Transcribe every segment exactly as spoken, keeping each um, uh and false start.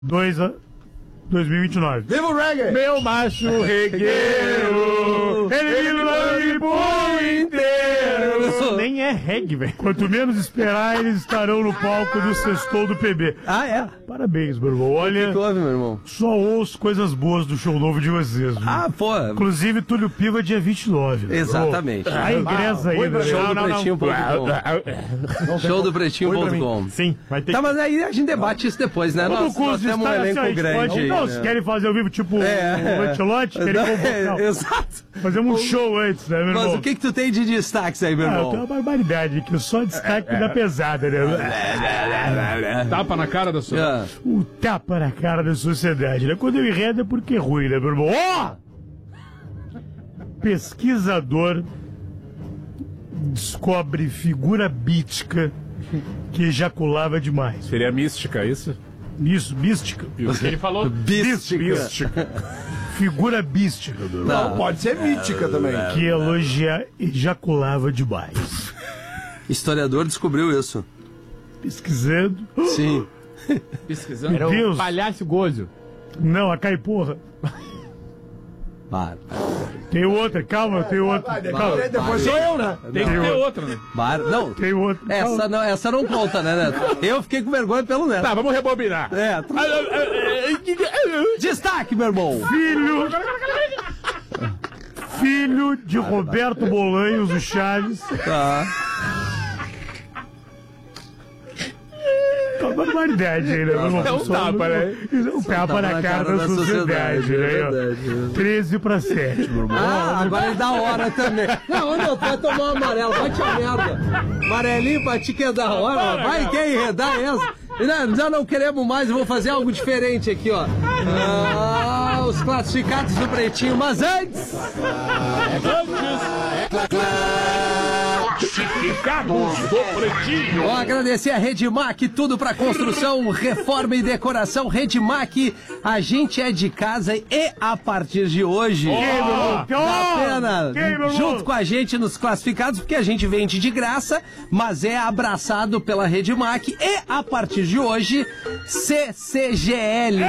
dois a dois mil e vinte e nove. Viva o reggae! Meu macho regueiro, ele me lame por inteiro. Isso nem é reggae, velho. Quanto menos esperar, eles estarão no palco do Sextou do P B. Ah, é? Parabéns, meu irmão. Olha, que que houve, meu irmão? Só ouço coisas boas do show novo de vocês. Viu? Ah, pô. Inclusive, Túlio Piva, dia vinte e nove. Exatamente. Oh, a ingressa aí, né? Show do Pretinho ponto com. Show do Pretinho ponto com. Sim, vai ter Tá, que... mas aí a gente debate isso depois, né? Todo Nós, curso nós temos um elenco assim, grande pode, aí, não, né? se querem fazer ao vivo, tipo É. um lanche-lote, querem convocar. Exato. Fazemos um show antes, né, meu irmão? Mas o que que tu tem de destaques aí, meu Ah, eu irmão? tenho uma barbaridade aqui, só destaque da pesada, né? Tapa na cara da sua. Ah. O tapa na cara da sociedade, né? Quando eu enredo é porque é ruim, né, meu irmão? Ó! Pesquisador descobre figura bítica que ejaculava demais. Seria mística, isso? Isso, mística. Ele falou Bística. Figura bística, meu irmão. Não, pode ser mítica também. Que elogia, ejaculava demais. Historiador descobriu isso. Pesquisando. Sim. pesquisando. Era Deus. o palhaço gozo. Não, a caiporra. Bar. Tem outra, calma, tem outra. Calma. Depois sou eu, né? Tem que ter outra, né? Bar. Não. Tem outra. Essa não, essa não conta, né, Neto? Eu fiquei com vergonha pelo Neto. Tá, vamos rebobinar. É. Destaque, meu irmão. Filho. Filho de Roberto Bolanhos, o Chaves. Tá. Tá uma barbaridade aí, né? É um tapa, né? Um tapa na cara da sociedade, né? treze pra sete, meu irmão. Ah, agora é da hora também. Não, onde eu tô? Vai tomar um amarelo, vai te a merda. Amarelinho pra ti que é da hora, vai, quer enredar essa? Não, já não queremos mais, eu vou fazer algo diferente aqui, ó. Ah, os classificados do Pretinho, mas antes... Classificados do Pretinho. Vou agradecer a Redmac, tudo pra construção, reforma e decoração. Redmac, a gente é de casa e a partir de hoje, Oh, dá pena, quem, meu junto irmão? com a gente nos classificados, porque a gente vende de graça, mas é abraçado pela Redmac e a partir de hoje, C C G L.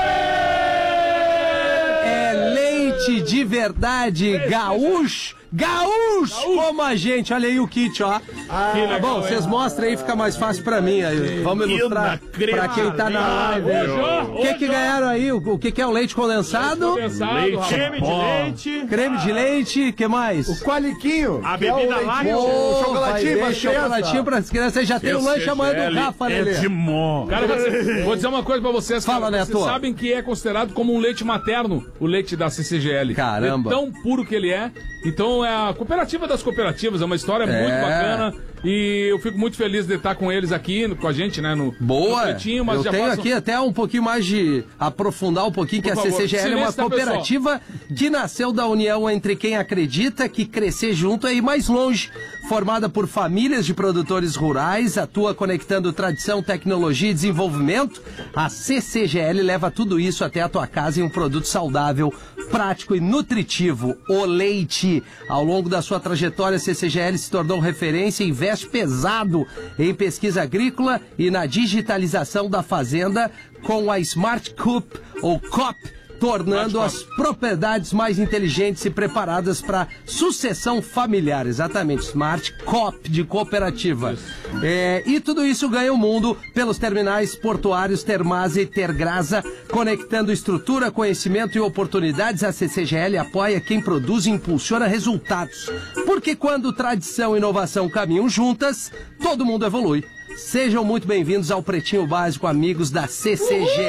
É leite de verdade, gaúcho. Gaúcho, como a gente, olha aí o kit, ó. Ah, legal, bom, vocês mostram aí, fica mais fácil pra mim. Aí. Vamos ilustrar pra quem tá na live. O que que ganharam aí? O, o que que é o leite condensado? Condensado, Leite, creme de leite. Creme de leite, que mais? O qualiquinho. A que é o bebida leitinho, láctea. o Vai chocolatinho ver, pra chocolatinho pras crianças. Aí já tem o lanche amanhã do Rafa, Lelê. mó. Cara, vou- vou dizer uma coisa pra vocês. Fala, cara. Neto. Vocês sabem que é considerado como um leite materno, o leite da C C G L. Caramba. É tão puro que ele é. Então é a cooperativa das cooperativas, é uma história É. muito bacana. E eu fico muito feliz de estar com eles aqui, com a gente, né? No, Boa! no Pretinho, mas eu já tenho faço- aqui até um pouquinho mais de aprofundar um pouquinho que Por a favor, C C G L é uma silêncio, tá, cooperativa que nasceu da união entre quem acredita que crescer junto é ir mais longe. Formada por famílias de produtores rurais, atua conectando tradição, tecnologia e desenvolvimento, a C C G L leva tudo isso até a tua casa em um produto saudável, prático e nutritivo, o leite. Ao longo da sua trajetória, a C C G L se tornou referência e investe pesado em pesquisa agrícola e na digitalização da fazenda com a Smart Coop ou C O P, tornando as propriedades mais inteligentes e preparadas para sucessão familiar. Exatamente, Smart Coop de cooperativa. É, e tudo isso ganha o mundo pelos terminais portuários Termasa e Tergrasa, conectando estrutura, conhecimento e oportunidades. A C C G L apoia quem produz e impulsiona resultados. Porque quando tradição e inovação caminham juntas, todo mundo evolui. Sejam muito bem-vindos ao Pretinho Básico, amigos da C C G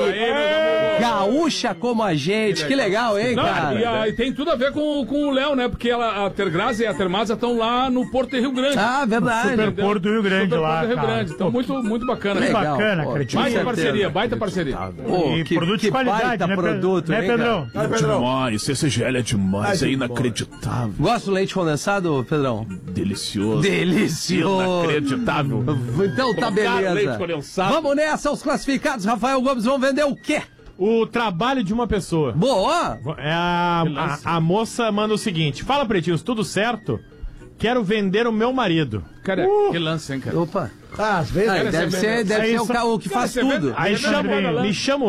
L. Gaúcha como a gente. Que legal, hein, Não, cara? e, a- e tem tudo a ver com, com o Léo, né? Porque ela, a Tergrasa e a Termasa estão lá no Porto de Rio Grande. Ah, verdade. Super Porto do Rio Grande Super lá, Porto do Rio cara. Grande. Então, Pô, muito, muito bacana. que Legal, bacana, pô. cara. Com Baita certeza. parceria, baita parceria. Pô, E que, produto de que qualidade, baita né, Pedro? produto, Né, hein, Pedrão? cara? Demais, C C G L é demais, é inacreditável. Gosta do leite condensado, Pedrão? Delicioso. Delicioso. Inacreditável. Então tá Colocar leite beleza. condensado. Vamos nessa, os classificados. Rafael Gomes, vão vender o quê? O trabalho de uma pessoa. Boa! É a, a, a moça manda o seguinte: fala, pretinhos, tudo certo? Quero vender o meu marido. Cara, que lance, hein, cara? Opa. Ah, às vezes... Ah, cara, deve você- ser, deve Aí ser o, só- ca- o que faz Cara, você tudo. vê- Aí Você chama, vê- me chama